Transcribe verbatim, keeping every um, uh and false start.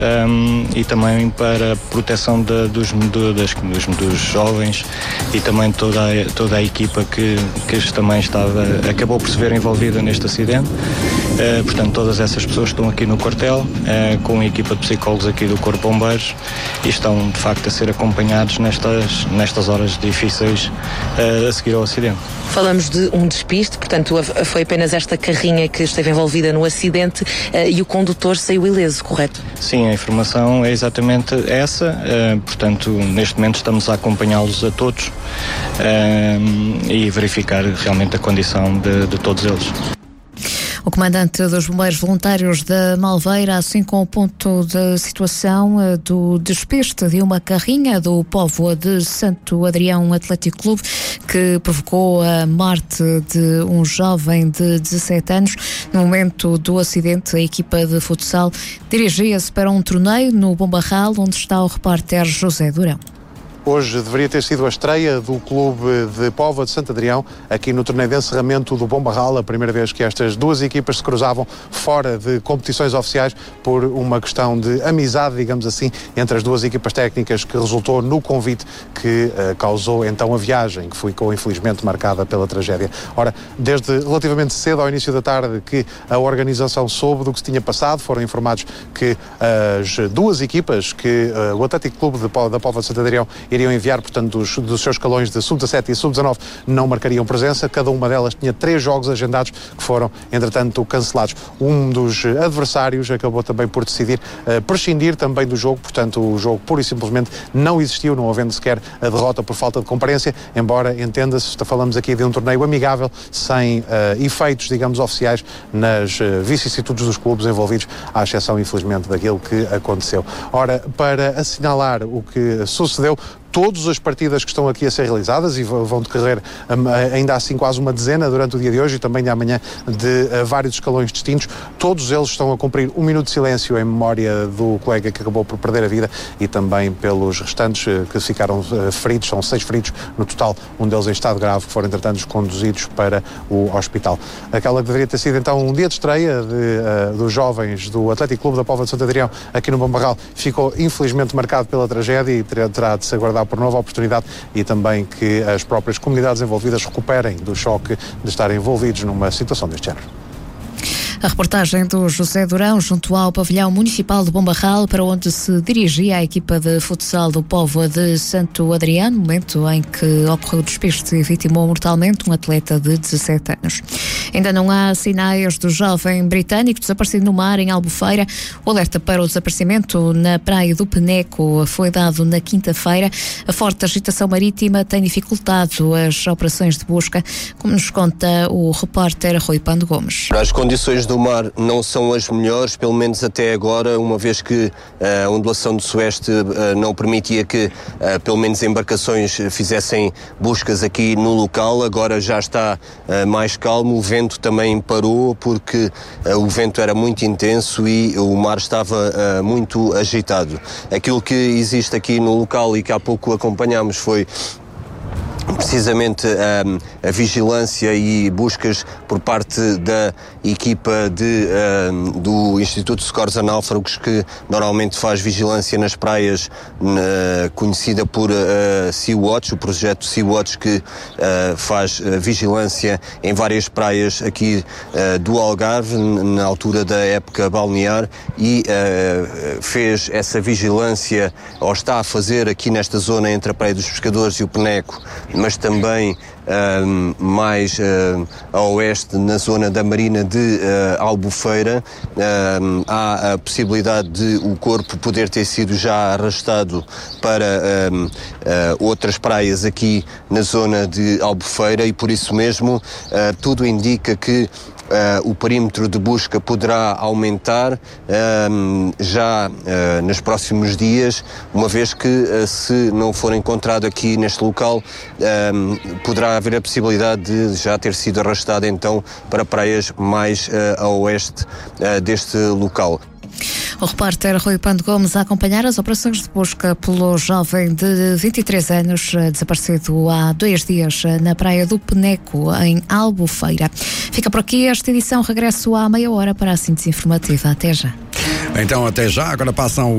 Um, e também para a proteção de, dos, de, das, dos, dos jovens e também toda a, toda a equipa que, que também estava, acabou por se ver envolvida neste acidente. Uh, portanto, todas essas pessoas estão aqui no quartel, uh, com a equipa de psicólogos aqui do Corpo de Bombeiros, e estão de facto a ser acompanhados nestas, nestas horas difíceis uh, a seguir ao acidente. Falamos de um despiste, portanto foi apenas esta carrinha que esteve envolvida no acidente uh, e o condutor saiu ileso, correto? Sim, a informação é exatamente essa, uh, portanto neste momento estamos a acompanhá-los a todos uh, e verificar realmente a condição de, de todos eles. O comandante dos Bombeiros Voluntários da Malveira, assim com o ponto de situação do despiste de uma carrinha do Póvoa de Santo Adrião Atlético Clube, que provocou a morte de um jovem de dezassete anos. No momento do acidente, a equipa de futsal dirigia-se para um torneio no Bombarral, onde está o repórter José Durão. Hoje deveria ter sido a estreia do clube de Póvoa de Santo Adrião aqui no torneio de encerramento do Bombarral, a primeira vez que estas duas equipas se cruzavam fora de competições oficiais por uma questão de amizade, digamos assim, entre as duas equipas técnicas, que resultou no convite que uh, causou então a viagem, que ficou infelizmente marcada pela tragédia. Ora, desde relativamente cedo ao início da tarde que a organização soube do que se tinha passado, foram informados que as duas equipas, que uh, o Atlético Clube de Pó, da Póvoa de Santo Adrião iriam enviar, portanto, dos, dos seus escalões de sub dezassete e sub dezanove, não marcariam presença. Cada uma delas tinha três jogos agendados que foram, entretanto, cancelados. Um dos adversários acabou também por decidir uh, prescindir também do jogo, portanto, o jogo pura e simplesmente não existiu, não havendo sequer a derrota por falta de comparência, embora, entenda-se, falamos aqui de um torneio amigável, sem uh, efeitos, digamos, oficiais nas uh, vicissitudes dos clubes envolvidos, à exceção, infelizmente, daquilo que aconteceu. Ora, para assinalar o que sucedeu, todas as partidas que estão aqui a ser realizadas, e vão decorrer um, ainda assim quase uma dezena durante o dia de hoje e também de amanhã, de uh, vários escalões distintos, todos eles estão a cumprir um minuto de silêncio em memória do colega que acabou por perder a vida e também pelos restantes uh, que ficaram uh, feridos. São seis feridos no total, um deles em estado grave, que foram entretanto conduzidos para o hospital. Aquela que deveria ter sido então um dia de estreia de, uh, dos jovens do Atlético Clube da Póvoa de Santo Adrião aqui no Bombarral ficou infelizmente marcado pela tragédia e terá, terá de se aguardar por nova oportunidade e também que as próprias comunidades envolvidas recuperem do choque de estarem envolvidos numa situação deste género. A reportagem do José Durão junto ao pavilhão municipal de Bombarral, para onde se dirigia a equipa de futsal do Póvoa de Santo Adrião, no momento em que ocorreu o despiste e vitimou mortalmente um atleta de dezassete anos. Ainda não há sinais do jovem britânico desaparecido no mar em Albufeira. O alerta para o desaparecimento na praia do Peneco foi dado na quinta-feira. A forte agitação marítima tem dificultado as operações de busca, como nos conta o repórter Rui Pando Gomes. As condições do mar não são as melhores, pelo menos até agora, uma vez que uh, a ondulação do sueste uh, não permitia que uh, pelo menos embarcações fizessem buscas aqui no local. Agora já está uh, mais calmo, o vento também parou porque uh, o vento era muito intenso e o mar estava uh, muito agitado. Aquilo que existe aqui no local e que há pouco acompanhámos foi precisamente um, a vigilância e buscas por parte da equipa de, um, do Instituto de Socorros a Náufragos, que normalmente faz vigilância nas praias, uh, conhecida por uh, Sea-Watch, o projeto Sea-Watch, que uh, faz uh, vigilância em várias praias aqui uh, do Algarve, na altura da época balnear, e uh, fez essa vigilância, ou está a fazer aqui nesta zona entre a Praia dos Pescadores e o Peneco, mas também um, mais uh, a oeste, na zona da Marina de uh, Albufeira. Um, há a possibilidade de o corpo poder ter sido já arrastado para um, uh, outras praias aqui na zona de Albufeira e por isso mesmo uh, tudo indica que Uh, o perímetro de busca poderá aumentar uh, já uh, nos próximos dias, uma vez que uh, se não for encontrado aqui neste local, uh, poderá haver a possibilidade de já ter sido arrastado então para praias mais uh, a oeste uh, deste local. O repórter Rui Pando Gomes a acompanhar as operações de busca pelo jovem de vinte e três anos, desaparecido há dois dias na praia do Peneco, em Albufeira. Fica por aqui esta edição. Regresso à meia hora para a síntese informativa. Até já. Então, até já. Agora passam